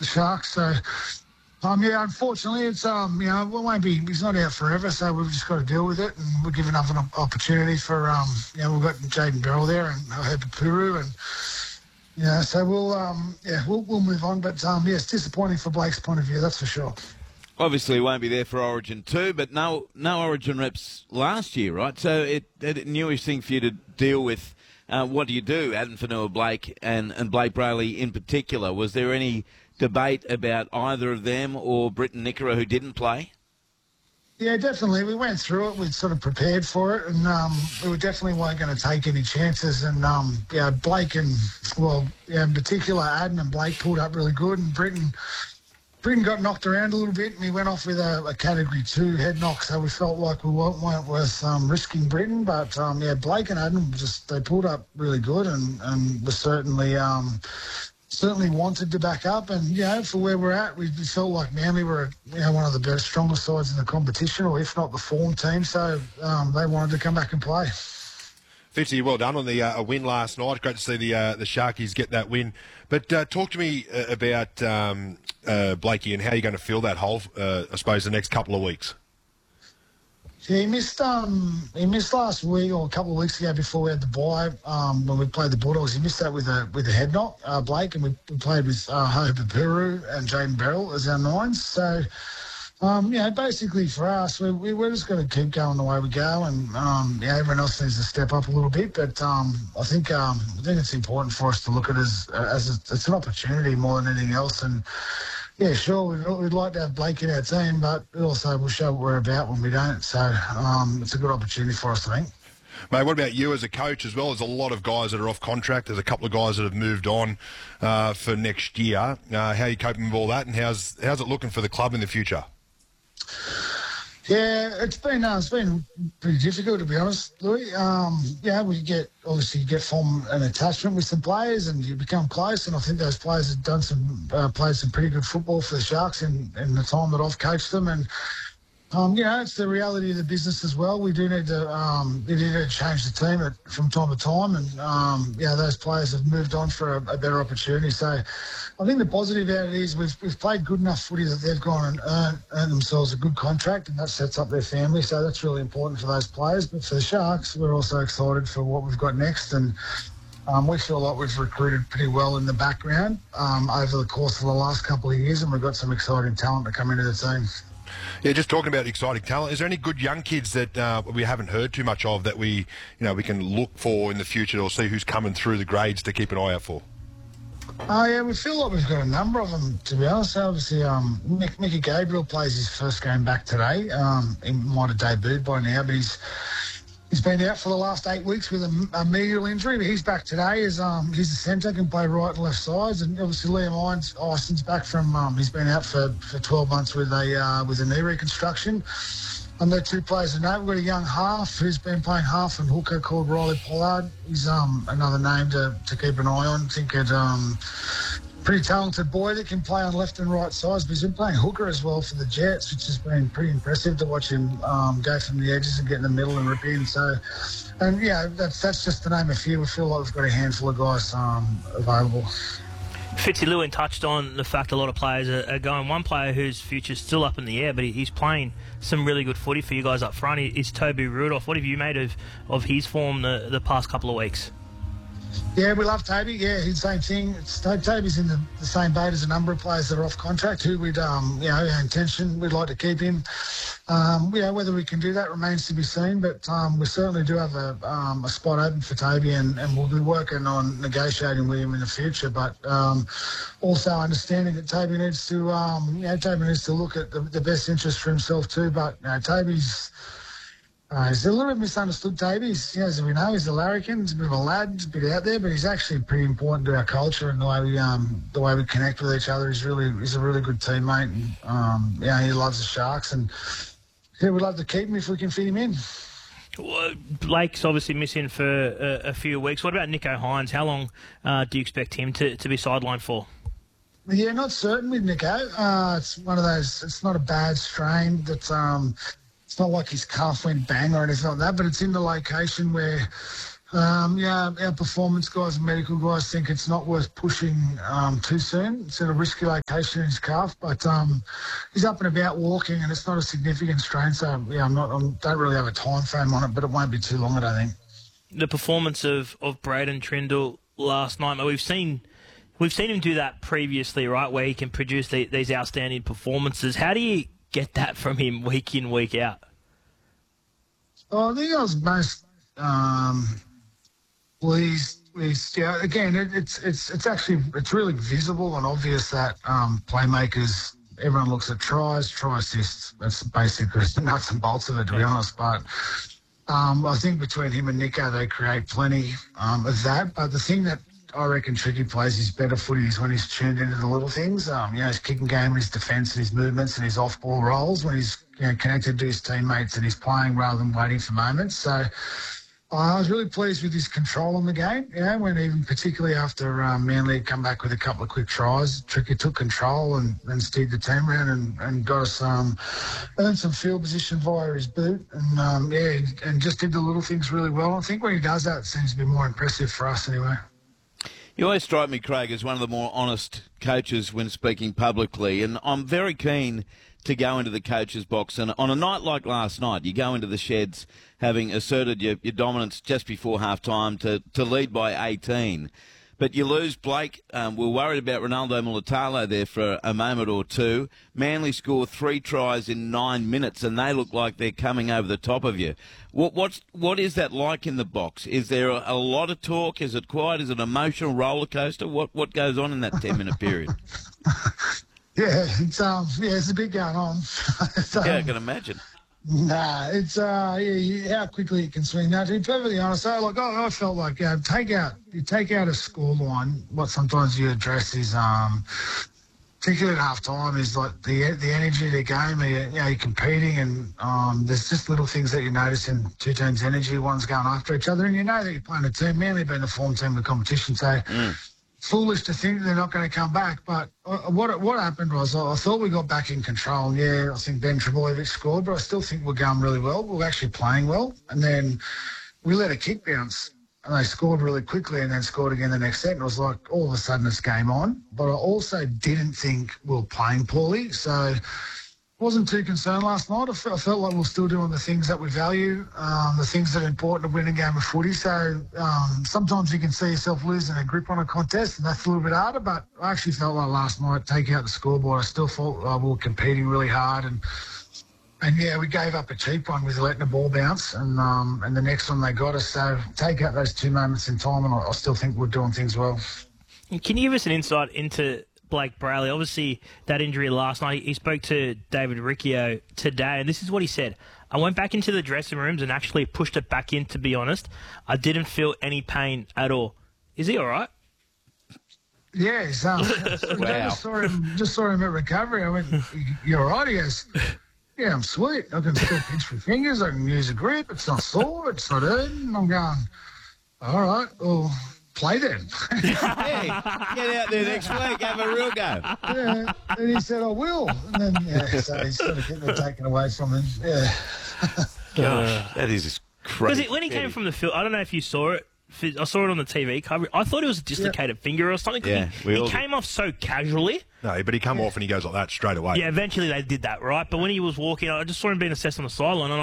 Sharks. So, yeah, unfortunately, it's it won't be. He's not out forever, so we've just got to deal with it, and we're giving up an opportunity for we've got Jaden Beryl there and Puru, and so we'll move on. But it's disappointing for Blake's point of view, that's for sure. Obviously, he won't be there for Origin 2, but no Origin reps last year, right? So it's a newish thing for you to deal with. What do you do, Addin Fonua-Blake and Blake Brailey in particular? Was there any debate about either of them or Britton Nikora, who didn't play? Yeah, definitely. We went through it. We'd sort of prepared for it, and we definitely weren't going to take any chances. And, Blake and, in particular, Addin and Blake pulled up really good, and Britton got knocked around a little bit, and he went off with a Category 2 head knock, so we felt like we weren't worth risking Britton. But, Blake and Addin, they pulled up really good and were certainly wanted to back up. And, for where we're at, we felt like Manly were, one of the best, strongest sides in the competition, or if not the form team, so they wanted to come back and play. Fitzy, well done on a win last night. Great to see the Sharkies get that win. But talk to me about Blakey and how you're going to fill that hole, I suppose, the next couple of weeks. Yeah, he missed last week or a couple of weeks ago before we had the bye when we played the Bulldogs. He missed that with a head knock, Blake, and we played with Puru and Jaden Beryl as our nines. So, basically for us, we're just going to keep going the way we go, and everyone else needs to step up a little bit. But I think it's important for us to look at it as it's an opportunity more than anything else. And yeah, sure, we'd like to have Blake in our team, but also we'll show what we're about when we don't. So it's a good opportunity for us, I think. Mate, what about you as a coach as well? There's a lot of guys that are off contract. There's a couple of guys that have moved on for next year. How are you coping with all that, and how's it looking for the club in the future? Yeah, it's been pretty difficult, to be honest, Louis. We get form an attachment with some players, and you become close. And I think those players have played some pretty good football for the Sharks in the time that I've coached them. And it's the reality of the business as well. We do need to change the team from time to time, and those players have moved on for a better opportunity. So I think the positive out of it is we've played good enough footy that they've gone and earned themselves a good contract, and that sets up their family. So that's really important for those players. But for the Sharks, we're also excited for what we've got next, and we feel like we've recruited pretty well in the background over the course of the last couple of years, and we've got some exciting talent to come into the team. Yeah, just talking about exciting talent, is there any good young kids that we haven't heard too much of that we can look for in the future, or see who's coming through the grades to keep an eye out for? We feel like we've got a number of them, to be honest. Obviously, Mickey Gabriel plays his first game back today. He might have debuted by now, but he's been out for the last 8 weeks with a medial injury, but he's back today. He's a centre, can play right and left sides. And obviously Liam Ison's back from, he's been out for 12 months with a knee reconstruction. And they're two players to know. We've got a young half who's been playing half and hooker called Riley Pollard. He's another name to keep an eye on. I think pretty talented boy that can play on left and right sides, but he's been playing hooker as well for the Jets, which has been pretty impressive to watch him go from the edges and get in the middle and rip in. So, and that's just to name a few. We feel like we've got a handful of guys available. Fitzy, Lewin touched on the fact a lot of players are going. One player whose future's still up in the air, but he's playing some really good footy for you guys up front, is Toby Rudolph. What have you made of his form the past couple of weeks? Yeah, we love Toby. Yeah, he's the same thing. Toby's in the same boat as a number of players that are off contract who we'd, our intention, we'd like to keep him. Whether we can do that remains to be seen, but we certainly do have a spot open for Toby, and we'll be working on negotiating with him in the future. But also understanding that Toby needs to, look at the best interest for himself too. But Toby's. He's a little bit misunderstood, Toby. As we know, he's a larrikin. He's a bit of a lad. He's a bit out there, but he's actually pretty important to our culture and the way we connect with each other. He's a really good teammate. And, he loves the Sharks, and we'd love to keep him if we can fit him in. Well, Blake's obviously missing for a few weeks. What about Nicho Hynes? How long do you expect him to be sidelined for? Yeah, not certain with Nicho. It's one of those. It's not a bad strain that's. It's not like his calf went bang or anything like that, but it's in the location where Yeah, our performance guys and medical guys think it's not worth pushing too soon. It's at a risky location in his calf, but he's up and about walking, and it's not a significant strain. So yeah, don't really have a time frame on it, but it won't be too long, I don't think. The performance of Braden Trindle last night, we've seen him do that previously, right, where he can produce these outstanding performances. How do you get that from him week in, week out? Oh, I think I was most pleased with, yeah, again, it's really visible and obvious that playmakers, everyone looks at try assists. That's basically the nuts and bolts of it, to be honest. But I think between him and Nico, they create plenty of that. But the thing that I reckon Tricky plays his better footy is when he's tuned into the little things. His kicking game, his defence and his movements and his off-ball rolls, when he's connected to his teammates and he's playing rather than waiting for moments. So I was really pleased with his control on the game, when even particularly after Manly had come back with a couple of quick tries, Tricky took control and steered the team around and got us earned some field position via his boot and just did the little things really well. I think when he does that, it seems to be more impressive for us anyway. You always strike me, Craig, as one of the more honest coaches when speaking publicly, and I'm very keen to go into the coach's box. And on a night like last night, you go into the sheds having asserted your dominance just before half-time to lead by 18. But you lose Blake. We're worried about Ronaldo Mulatalo there for a moment or two. Manly score 3 tries in 9 minutes, and they look like they're coming over the top of you. What is that like in the box? Is there a lot of talk? Is it quiet? Is it an emotional roller coaster? What goes on in that 10-minute period? Yeah, it's a bit going on. Yeah, I can imagine. Nah, it's how quickly you can swing that. To be perfectly honest, I felt like you take out a scoreline. What sometimes you address is, particularly at half time, is like the energy of the game. You're competing, and there's just little things that you notice in two teams' energy. One's going after each other, and you know that you're playing a team. Manly being the form team of the competition, so. Foolish to think they're not going to come back, but what happened was I thought we got back in control. Yeah, I think Ben Trebojevic scored, but I still think we're going really well. We're actually playing well, and then we let a kick bounce, and they scored really quickly, and then scored again the next set. And it was like all of a sudden it's game on. But I also didn't think we were playing poorly, so. Wasn't too concerned last night. I felt like we're still doing the things that we value, the things that are important to win a game of footy. So sometimes you can see yourself losing a grip on a contest, and that's a little bit harder. But I actually felt like last night, take out the scoreboard, I still thought we were competing really hard. And yeah, we gave up a cheap one with letting the ball bounce, and the next one they got us. So take out those 2 moments in time, and I still think we're doing things well. Can you give us an insight into Blake Brayley? Obviously, that injury last night, he spoke to David Riccio today, and this is what he said. I went back into the dressing rooms and actually pushed it back in, to be honest. I didn't feel any pain at all. Is he all right? Yeah, he's, Wow. just saw him at recovery. I went, "You're all right?" He goes, "Yeah, I'm sweet. I can still pinch my fingers. I can use a grip. It's not sore. It's not hurting." I'm going, "All right, well, play then." Hey, get out there next week, have a real go. Yeah, and he said, "I will." And then, so he's sort of getting it taken away from him. Yeah. Gosh, that is just crazy. Because when he came from the field, I don't know if you saw it. I saw it on the TV coverage. I thought it was a dislocated finger or something. Yeah, he came off so casually. No, but he come off and he goes like that straight away. Yeah, eventually they did that, right? But when he was walking, I just saw him being assessed on the sideline, and